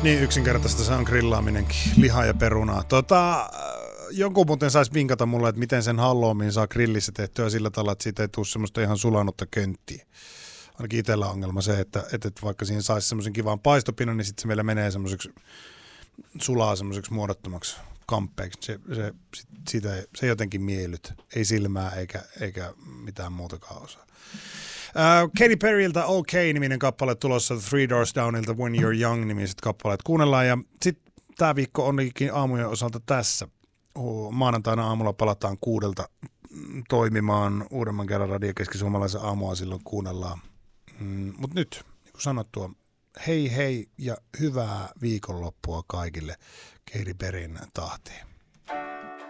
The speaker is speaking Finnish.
Niin yksinkertaista se on grillaaminenkin. Liha ja perunaa. Jonkun muuten saisi vinkata mulle, että miten sen halloumin saa grillissä tehtyä sillä tavalla, että siitä ei tule semmoista ihan sulanutta könttiä. Ainakin itsellä on ongelma se, että vaikka siinä saisi semmoisen kivan paistopinnon, niin sitten se meillä menee semmoiseksi, sulaa semmoiseksi muodottomaksi kamppeeksi. Se jotenkin miellyt. Ei silmää eikä mitään muutakaan osaa. Katy Perryltä OK-niminen kappale tulossa, Three Doors Downilta When You're Young-nimiset kappaleet kuunnellaan. Ja sitten tämä viikko onkin aamujen osalta tässä. Maanantaina aamulla palataan 6 toimimaan uudemman kerran Radio Keski-Suomalaisen aamua silloin kuunnellaan. Mutta nyt, niin kuin sanottua, hei hei ja hyvää viikonloppua kaikille Katy Perryn tahtiin.